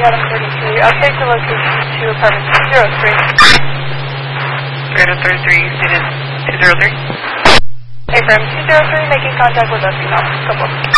Adam 33. Update the location to apartment 203. Radar 33, unit 203. Affirm 203, making contact with us. Couple.